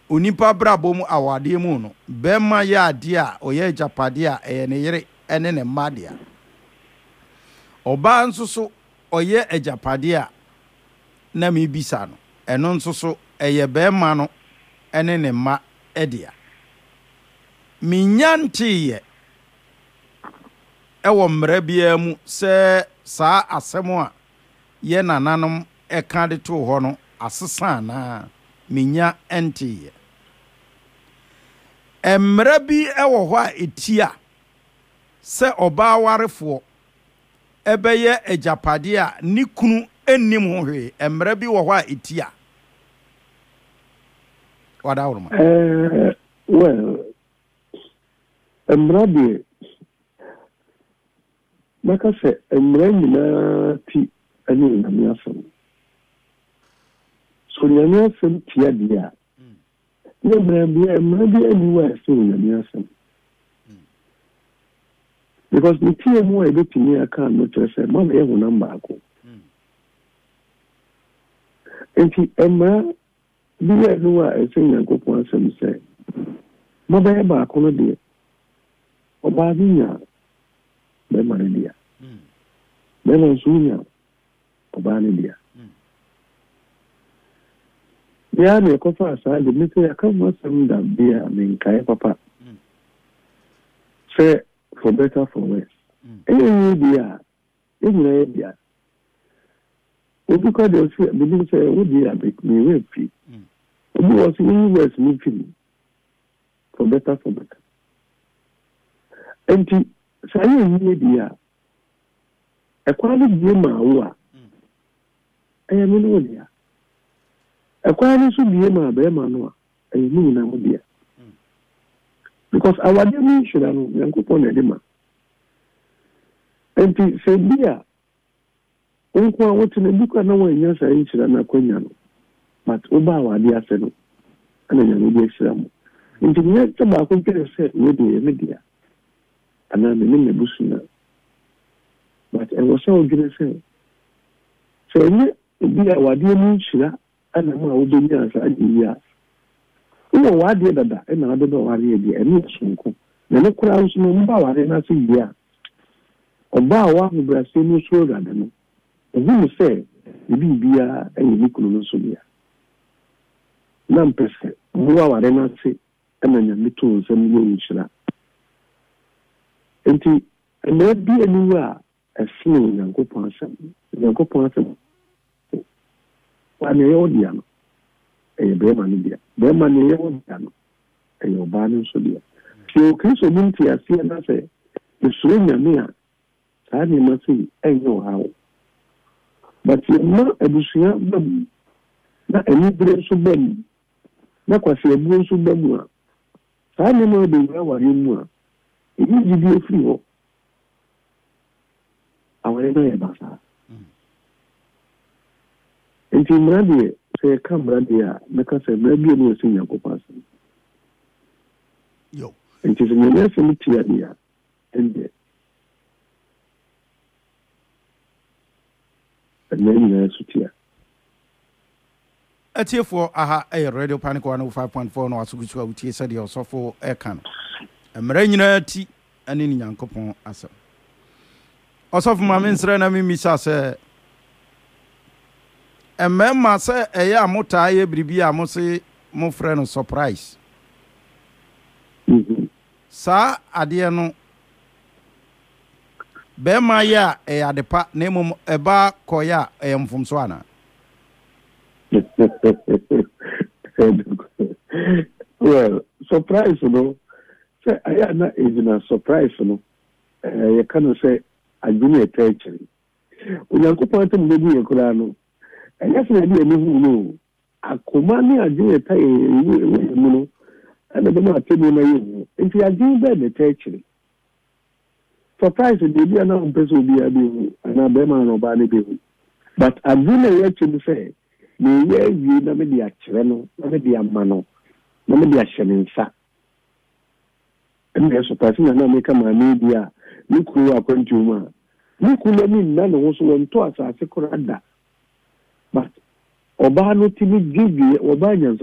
onipa brabo mu awade mu no bema ya ade a oye japade a ne yere ene ne made a oba nso so oye ejapade a na me bisa no eno nso so eye bema no ene ne ma edia minyantiye ewo mra bia mu se saa asemo a ye nananom eka de to ho no asesa na minya entiye emra bi ewo ho a etia se oba warefo ebeye ejapade a ni kunu ennim ho hwe emra bi wo ho a etia wada wurma well emra bi maka se emra nyina ti ani na mi asem so nyame asem tia dia emra bi ani wa so nyame asem because the team who are getting me aka no to say mama e ho number ako enti emra bi no wa e say yankopon asem say mama e ba ako no de oba binya be mare dia be no sunya oba ne dia ya ne ko fa sa de me say aka mo asem da bia me kai papa say for better for worse. Dia, dia. Because they say, "Oh dear, me will free." It was in worse moving for better for better. And say dia, a quality ma wa. I am no dia. A quality should be ma be ma no. I mean na dia. Because our demi should have yankopon edema. And say bia onko what na buka na wan nya sai chira na kwanya no. But oba wa dia se no. Ana nya no dia chira mo. Nti nya ta ba ko kire se we de media. Ana me ne busuna. But I was so gire se. So nya bia wa dia ni chira ana ma obi nya sa adiya. Uwo wade dada na ade do ware di eni sunko na ne kura nso no mba ware na se bia oba wa mu brase no so gada no obu se bi bia eni nikunu no so bia na mpese mu ware na se na nya mito nso mi nchira enti na bi eni wa asini yankopon asem wa ne yodia no be mani dia be mani ye won no e yo ba ni so dia so kristo minti asia na se so nyame a sa ni ma si enyo hawo but ma ebusia bam na eni bre so bam na kwase ebu so bam a sa ni ma de wa mu a ebi gidi efiri ho awere na ye ba sa enti mrade say camera there because maybe no see yankopon yo it is in the same tier there and then you sutia atiefo aha radio panic 105.4 no asuguchu awutie said your sofo ekan emre nyina ti ani ni yankopon asem osofo ma mensre na mimisa se emema se eya amota ye bribi a mo se mo frɛ no surprise sa ade no be ma ya adepa na mum eba koya mfumso ana well surprise no say aya na ejina surprise no you can say adwene etechiri unyankopon te mbebu ye kura no enya se na ni hu no akoma ni adwene ta mu no ana be ma tebu na yehu enti adwene be de etechiri surprise de bia na mpeso bia bi ana be ma no ba ne bi but adwene ye chi say ni ye yi na me dia kire no na me dia ma no na me dia hyemensa ene surprise na me kama ni dia ni kuru akwanjuma ni kulu ni na no so won to asase korada but oba no timi gigi oba nyanza